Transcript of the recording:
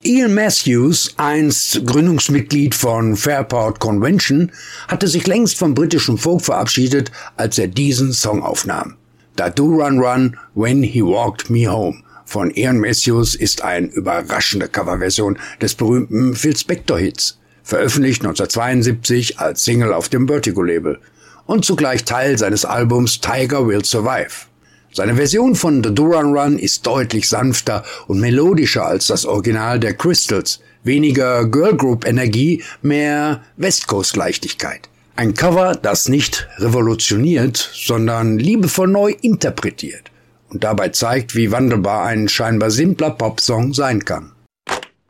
Ian Matthews, einst Gründungsmitglied von Fairport Convention, hatte sich längst vom britischen Folk verabschiedet, als er diesen Song aufnahm. Da Do Run Run When He Walked Me Home von Ian Matthews ist eine überraschende Coverversion des berühmten Phil Spector-Hits, veröffentlicht 1972 als Single auf dem Vertigo-Label und zugleich Teil seines Albums Tiger Will Survive. Seine Version von The Do Run Run ist deutlich sanfter und melodischer als das Original der Crystals. Weniger Girlgroup-Energie, mehr West Coast-Leichtigkeit. Ein Cover, das nicht revolutioniert, sondern liebevoll neu interpretiert und dabei zeigt, wie wandelbar ein scheinbar simpler Popsong sein kann.